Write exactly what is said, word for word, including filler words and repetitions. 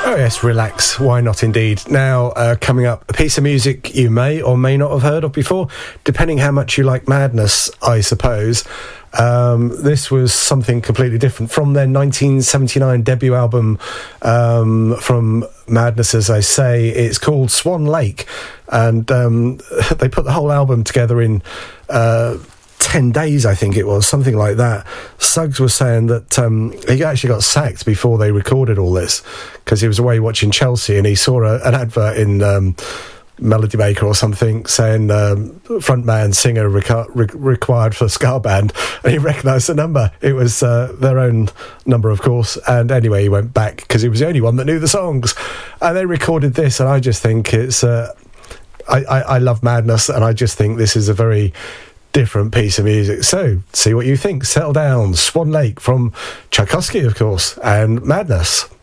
Oh yes, relax. Why not indeed? Now, uh, coming up, a piece of music you may or may not have heard of before, depending how much you like Madness, I suppose. Um, this was something completely different from their nineteen seventy-nine debut album um, from Madness, as I say. It's called Swan Lake, and um, they put the whole album together in uh, ten days, I think it was, something like that. Suggs was saying that um, he actually got sacked before they recorded all this, because he was away watching Chelsea and he saw a, an advert in um, Melody Maker or something saying um, frontman singer reca- re- required for ska band, and he recognised the number. It was uh, their own number, of course, and anyway he went back because he was the only one that knew the songs, and they recorded this, and I just think it's uh, I, I, I love Madness, and I just think this is a very different piece of music. So see what you think. Settle Down, Swan Lake from Tchaikovsky, of course, and Madness.